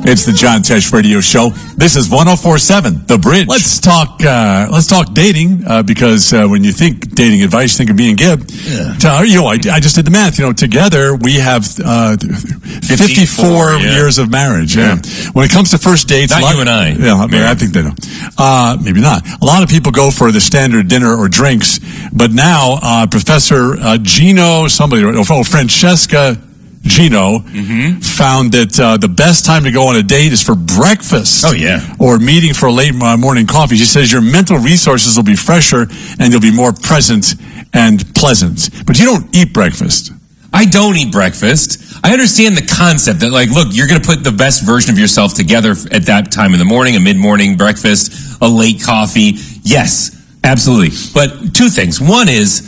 It's the John Tesh Radio Show. This is 104.7, The Bridge. Let's talk dating, because when you think dating advice, you think of me and Gib. Yeah. I just did the math. Together we have 54 years of marriage. Yeah. When it comes to first dates, not you and I. Yeah, I think they don't. Maybe not. A lot of people go for the standard dinner or drinks, but now Professor Gino, Francesca Gino found that the best time to go on a date is for breakfast. Oh, yeah. Or meeting for a late morning coffee. She says your mental resources will be fresher and you'll be more present and pleasant. But you don't eat breakfast. I don't eat breakfast. I understand the concept that, look, you're going to put the best version of yourself together at that time in the morning, a mid-morning breakfast, a late coffee. Yes, absolutely. But two things. One is,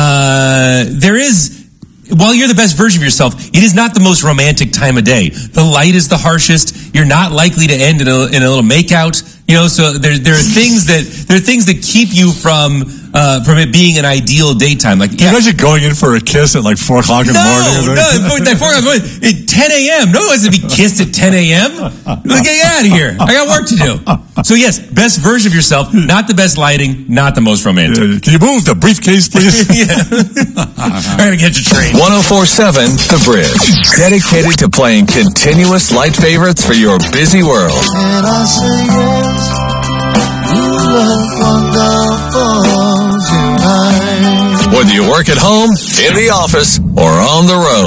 while you're the best version of yourself, it is not the most romantic time of day. The light is the harshest. You're not likely to end in a little makeout. So there are things that keep you from it being an ideal daytime. Can you imagine going in for a kiss at 4 o'clock in the morning? No, at 4 o'clock at 10 a.m. No one wants to be kissed at 10 a.m. Get out of here. I got work to do. So yes, best version of yourself, not the best lighting, not the most romantic. Can you move the briefcase, please? I gotta get your train. 104.7 The Bridge. Dedicated to playing continuous light favorites for your busy world. And I say yes, you look wonderful tonight. Whether you work at home, in the office, or on the road.